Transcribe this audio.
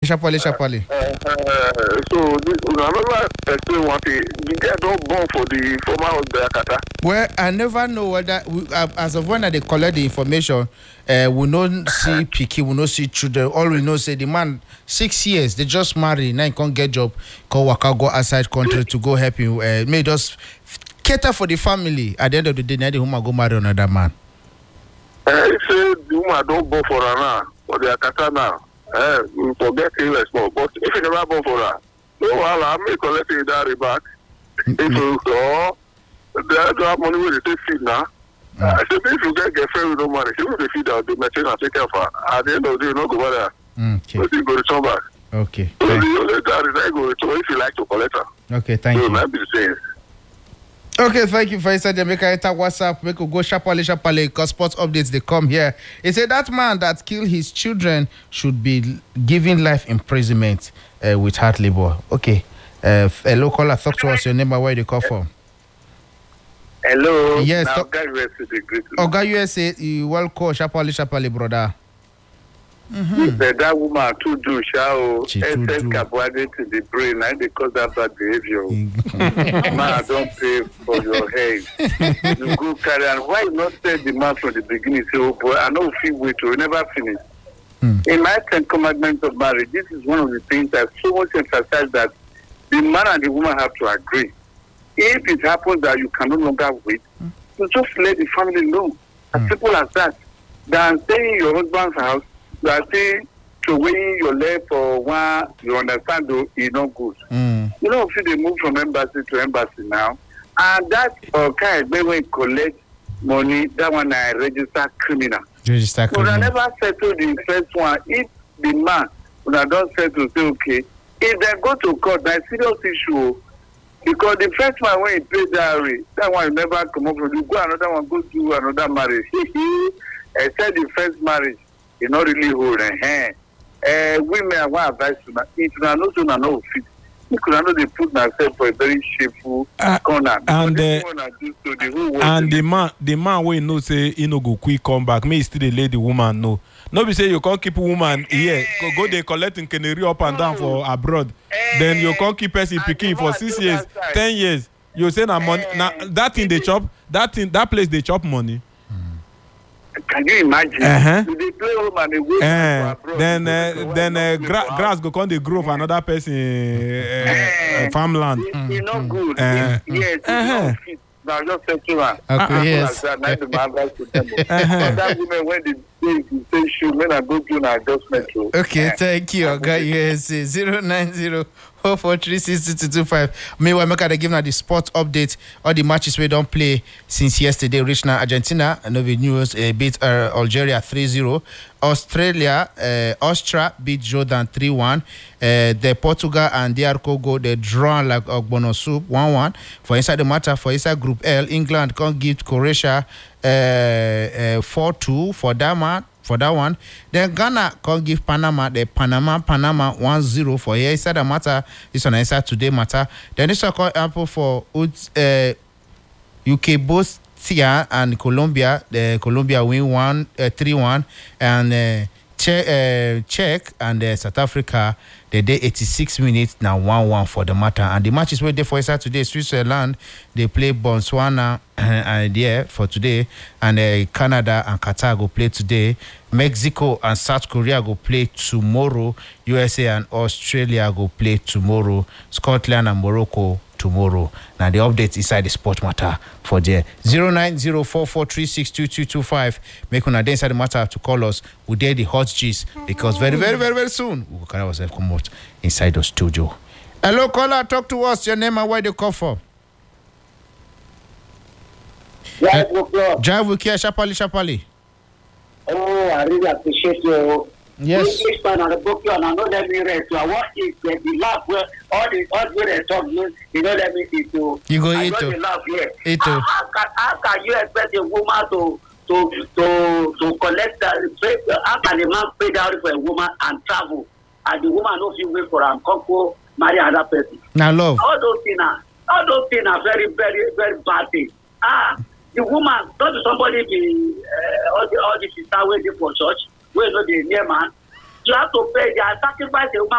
Sharply. So, another explain one thing. The guy don't born for the former of the Akata. Well, I never know whether, as of when they collect the information, we don't see picky, we don't see children. All we know say the man 6 years, they just marry, now he can't get job, can waka go outside country to go help him. May just cater for the family. At the end of the day, now the woman go marry another man. He said the woman don't born for her now, for the Akata now. We forget him small. But if you never born for her, no, I may collect it that back. If you go, they don't have money where they take feed now. I said, if you get girlfriend with no money, she will feed out the machine and take care of her. At the end of the day, you don't go there. Okay. But you go return back. Okay. So the only that is I go return if you like to collect her. Okay, thank So you. that be the same. Okay, thank you for inside the make enter WhatsApp. Make go sharply, because sports updates they come here. He said that man that killed his children should be given life imprisonment with hard labor. Okay. Hello, caller, talk to us. Your name and where you call from. Hello. Yes. Now, guys, we're the great. Oga USA, you well call sharply, brother. That woman to do shall She too do. carbohydrate to the brain and they cause that bad behavior. Man, don't pay for your head. You go carry and why not tell the man from the beginning? Say, oh boy, I know feel wait to never finish. In my 10 commandments of marriage, this is one of the things that so much emphasize that the man and the woman have to agree. If it happens that you can no longer wait, you just let the family know. As simple as that. Than staying in your husband's house, you are saying to weighing your leg for one, you understand, though, it's not good. You know, if they move from embassy to embassy now, and that kind when we collect money, that one I register criminal. Register criminal. I never settle the first one. If the man, when I don't settle, say, okay, if they go to court, that's a serious issue. Because the first one, when he pay dowry, that one never come up from you. Go another one, go to another marriage. I said the first marriage, it's not really hold a hand. Women have one advice to them. If you are not so, no fit. You could not they put themselves for a very shameful corner. And the man will know say he no go quick come back. May still the lady woman know. Nobody say you can't keep a woman here. Go they collecting canary up and down for abroad. Then you can't keep person picking for 6 years, 10 years. You say na money. Now that thing they chop. That place they chop money. Can you imagine? They play home and they wait for abroad. Then grass go come they grow for another person farmland. It's not good. Yes. It's not fit. Now just settle one. Okay, yes. That women when they say shoe, when I go do an adjustment. Okay, thank you, Oga USA. 090-443-6225. Meanwhile, make I give now the sport update. All the matches we don't play since yesterday. Reached now Argentina, Novi News beat Algeria 3-0. Austria beat Jordan 3-1. The Portugal and DR Congo they draw like Ogbono soup 1-1. For inside the matter, for inside Group L, England can give Croatia 4-2 for that one. Then Ghana can give Panama 1-0 for here inside the matter. This one inside today matter. Then this one call Apple for UK both Tia and Colombia. The Colombia win 3-1 and Czech and South Africa they did 86 minutes now 1-1 for the matter. And the matches where they for inside today, Switzerland they play Botswana and there for today, and Canada and Qatar go play today. Mexico and South Korea go play tomorrow. USA and Australia go play tomorrow. Scotland and Morocco tomorrow. Now the update inside the sport matter for there. 090-443-6225. Make una dey inside the matter to call us. We dare the hot G's because very, very, very, very soon we will carry ourselves come out inside the studio. Hello, caller, talk to us. Your name and where you call from. Drive with care, sharply. Oh, I really appreciate you. Yes. This man on the book, and I know let me rest. So I want it the laugh where all the they talk, you know let me eat too. You go I eat know too. the laugh here. Eat too. How can you expect a woman to collect that? How can a man pay dowry for a woman and travel, and the woman no feel wait for him, come go marry another person? Now love. All those things are very, very, very bad things. The woman, not somebody be all the sister waiting for church, where no the near man. You have to pay. They are sacrificing a woman